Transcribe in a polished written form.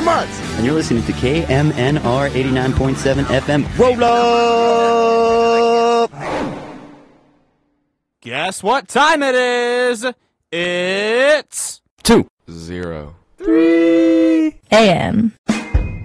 months. And you're listening to KMNR 89.7 FM. Roll up! Guess what time it is? It's 2, 0, 3 a.m.